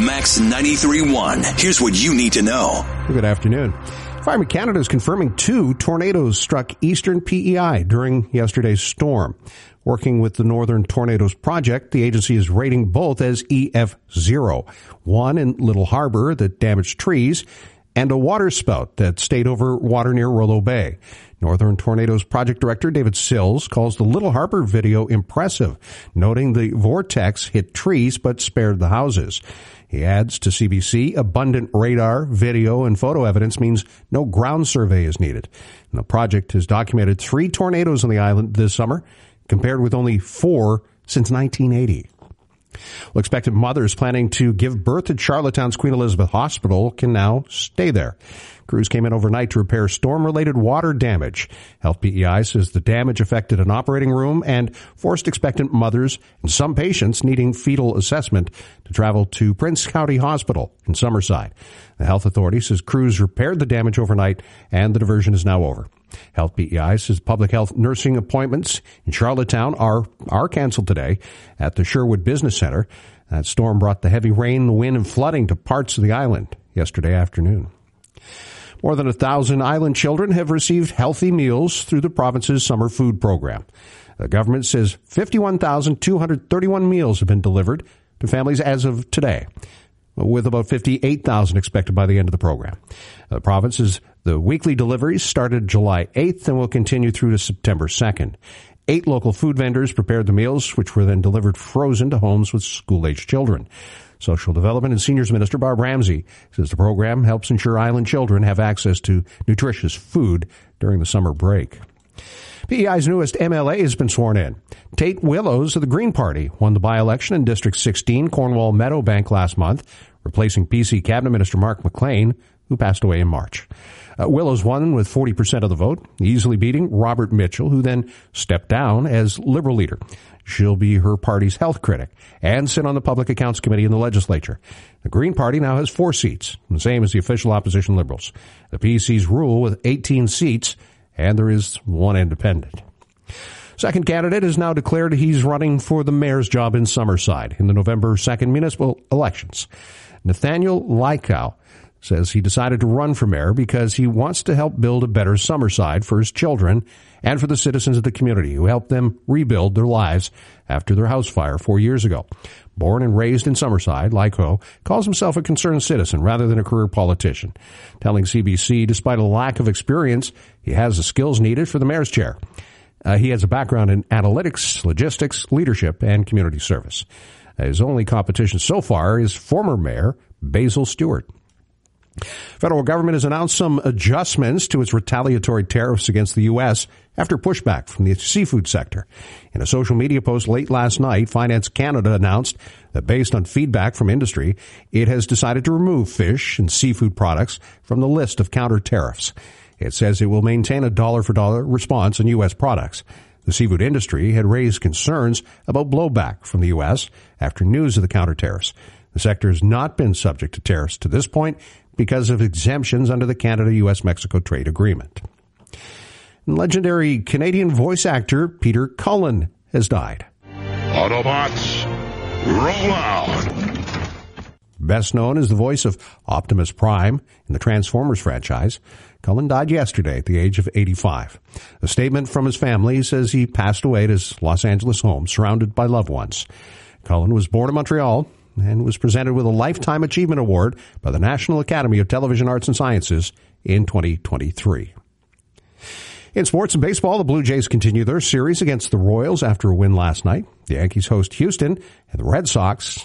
Max 93.1. Here's what you need to know. Good afternoon. Environment Canada is confirming 2 tornadoes struck eastern PEI during yesterday's storm. Working with the Northern Tornadoes Project, the agency is rating both as EF0. One in Little Harbor that damaged trees, and a water spout that stayed over water near Rollo Bay. Northern Tornadoes Project Director David Sills calls the Little Harbor video impressive, noting the vortex hit trees but spared the houses. He adds to CBC, abundant radar, video, and photo evidence means no ground survey is needed. And the project has documented 3 tornadoes on the island this summer, compared with only 4 since 1980. Well, expectant mothers planning to give birth at Charlottetown's Queen Elizabeth Hospital can now stay there. Crews came in overnight to repair storm-related water damage. Health PEI says the damage affected an operating room and forced expectant mothers and some patients needing fetal assessment to travel to Prince County Hospital in Summerside. The health authority says crews repaired the damage overnight and the diversion is now over. Health PEI says public health nursing appointments in Charlottetown are canceled today at the Sherwood Business Center. That storm brought the heavy rain, the wind, and flooding to parts of the island yesterday afternoon. More than 1,000 island children have received healthy meals through the province's summer food program. The government says 51,231 meals have been delivered to families as of today, with about 58,000 expected by the end of the program. The province's weekly deliveries started July 8th and will continue through to September 2nd. 8 local food vendors prepared the meals, which were then delivered frozen to homes with school-aged children. Social Development and Seniors Minister Barb Ramsey says the program helps ensure island children have access to nutritious food during the summer break. PEI's newest MLA has been sworn in. Tate Willows of the Green Party won the by-election in District 16, Cornwall Meadowbank, last month, replacing PC Cabinet Minister Mark McLean, who passed away in March. Willows won with 40% of the vote, easily beating Robert Mitchell, who then stepped down as Liberal leader. She'll be her party's health critic and sit on the Public Accounts Committee in the legislature. The Green Party now has 4 seats, the same as the official opposition Liberals. The PCs rule with 18 seats, and there is 1 independent. Second candidate has now declared he's running for the mayor's job in Summerside in the November 2nd municipal elections. Nathaniel Lykow says he decided to run for mayor because he wants to help build a better Summerside for his children and for the citizens of the community who helped them rebuild their lives after their house fire 4 years ago. Born and raised in Summerside, Lykow calls himself a concerned citizen rather than a career politician, telling CBC despite a lack of experience, he has the skills needed for the mayor's chair. He has a background in analytics, logistics, leadership, and community service. His only competition so far is former mayor Basil Stewart. Federal government has announced some adjustments to its retaliatory tariffs against the U.S. after pushback from the seafood sector. In a social media post late last night, Finance Canada announced that based on feedback from industry, it has decided to remove fish and seafood products from the list of counter tariffs. It says it will maintain a dollar-for-dollar response on U.S. products. The seafood industry had raised concerns about blowback from the U.S. after news of the counter tariffs. The sector has not been subject to tariffs to this point because of exemptions under the Canada-U.S.-Mexico trade agreement. And legendary Canadian voice actor Peter Cullen has died. Autobots, roll out! Best known as the voice of Optimus Prime in the Transformers franchise, Cullen died yesterday at the age of 85. A statement from his family says he passed away at his Los Angeles home, surrounded by loved ones. Cullen was born in Montreal and was presented with a Lifetime Achievement Award by the National Academy of Television Arts and Sciences in 2023. In sports and baseball, the Blue Jays continue their series against the Royals after a win last night. The Yankees host Houston, and the Red Sox